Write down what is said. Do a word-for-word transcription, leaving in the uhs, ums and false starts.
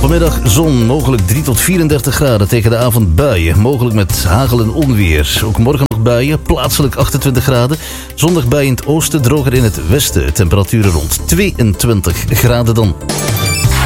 Vanmiddag zon, mogelijk drie tot vierendertig graden. Tegen de avond buien, mogelijk met hagel en onweer. Ook morgen nog buien, plaatselijk achtentwintig graden. Zondag buien in het oosten, droger in het westen. Temperaturen rond tweeëntwintig graden dan.